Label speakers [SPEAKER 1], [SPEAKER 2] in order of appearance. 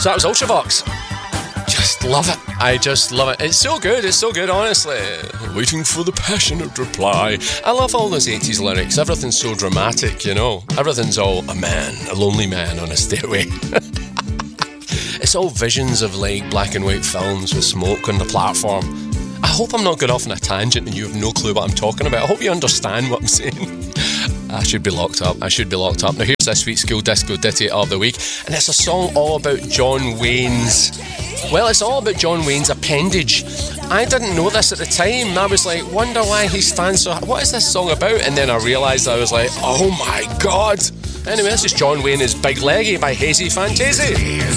[SPEAKER 1] So that was Ultravox. Just love it. I just love it. It's so good, honestly. Waiting for the passionate reply. I love all those 80s lyrics. Everything's so dramatic, you know. Everything's all a lonely man on a stairway. It's all visions of like black and white films with smoke on the platform. I hope I'm not going off on a tangent and you have no clue what I'm talking about. I hope you understand what I'm saying. I should be locked up. Now here's this week's School Disco Ditty of the Week, and it's a song all about John Wayne's... Well, it's all about John Wayne's appendage. I didn't know this at the time. I was like, wonder why he stands so... What is this song about? And then I realised, I was like, oh my God. Anyway, this is John Wayne is Big Leggy by Hazy Fantasy.